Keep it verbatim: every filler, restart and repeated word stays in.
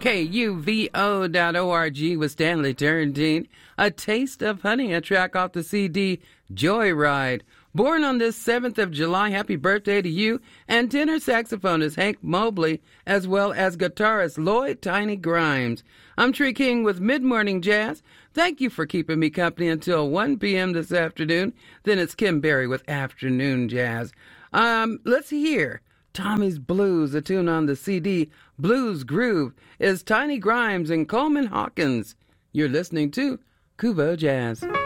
K U V O dot org with Stanley Turrentine. A Taste of Honey, a track off the C D Joyride. Born on this seventh of July, happy birthday to you, and tenor saxophonist Hank Mobley, as well as guitarist Lloyd Tiny Grimes. I'm Tree King with Mid-Morning Jazz. Thank you for keeping me company until one p.m. this afternoon. Then it's Kim Berry with Afternoon Jazz. Um, let's hear Tommy's Blues, a tune on the C D Blues Groove, is Tiny Grimes and Coleman Hawkins. You're listening to Kubo Jazz.